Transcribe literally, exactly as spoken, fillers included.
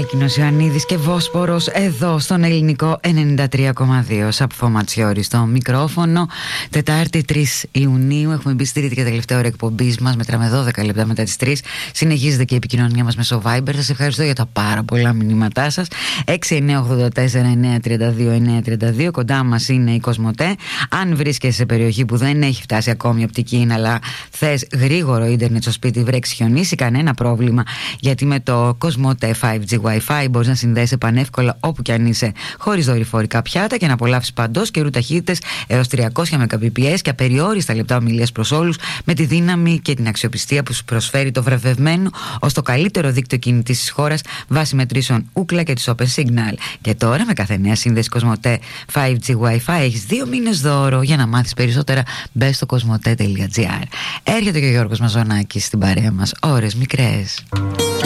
Χάλκινος Ιωαννίδης και Βόσπορος εδώ στον ελληνικό ενενήντα τρία κόμμα δύο. Σαπφό Ματσιόρι στο μικρόφωνο. Τετάρτη τρεις Ιουνίου. Έχουμε μπει στη τρίτη και τελευταία ώρα εκπομπής μας. Μετράμε δώδεκα λεπτά μετά τις τρεις. Συνεχίζεται και η επικοινωνία μας μέσω Viber. Σας ευχαριστώ για τα πάρα πολλά μηνύματά σας. έξι εννιά ογδόντα τέσσερα εννιά τριάντα δύο εννιά τριάντα δύο. Κοντά μας είναι η Κοσμοτέ. Αν βρίσκεσαι σε περιοχή που δεν έχει φτάσει ακόμη οπτική, αλλά θες γρήγορο ίντερνετ στο σπίτι, βρέξει, χιονίσει, κανένα πρόβλημα. Γιατί με το Κοσμοτέ φάιβ τζι Wi-Fi μπορείς να συνδέεσαι πανεύκολα όπου κι αν είσαι, χωρίς δορυφορικά πιάτα και να απολαύσεις παντός καιρού ταχύτητες έως τριακόσια Mbps και απεριόριστα λεπτά ομιλίας προς όλους, με τη δύναμη και την αξιοπιστία που σου προσφέρει το βραβευμένο ως το καλύτερο δίκτυο κινητής της χώρας βάσει μετρήσεων Ookla και της Open Signal. Και τώρα με κάθε νέα σύνδεση Κοσμοτέ φάιβ τζι Wi-Fi έχεις δύο μήνες δώρο. Για να μάθεις περισσότερα μπες στο κοσμοτέ τελεία τζι άρ. Έρχεται και ο Γιώργος Μαζονάκης στην παρέα μας. Ώρες μικρές.